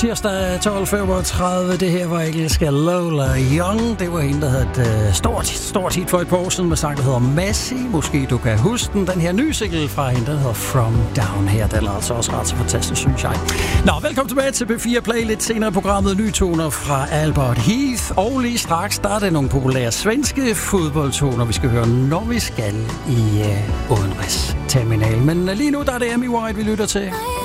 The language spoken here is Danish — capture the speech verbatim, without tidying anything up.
Tirsdag tolv femogtredive. Det her var engelske Lola Young. Det var en, der havde et uh, stort, stort hit for et par år siden med sang, der hedder Massey. Måske du kan huske den. Den her nye single fra hende, der hedder From Down Here. Den er altså også ret så fantastisk, synes jeg. Nå, velkommen tilbage til P fire Play. Lidt senere i programmet nye toner fra Albert Heath. Og lige straks, der er det nogle populære svenske fodboldtoner, vi skal høre, når vi skal i uh, udenrigs terminal. Men uh, lige nu, der er det Amy White, vi lytter til.